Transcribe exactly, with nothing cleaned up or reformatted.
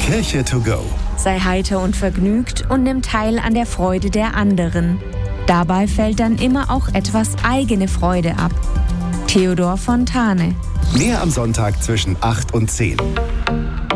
Kirche to go. Sei heiter und vergnügt und nimm teil an der Freude der anderen. Dabei fällt dann immer auch etwas eigene Freude ab. Theodor Fontane. Mehr am Sonntag zwischen acht und zehn.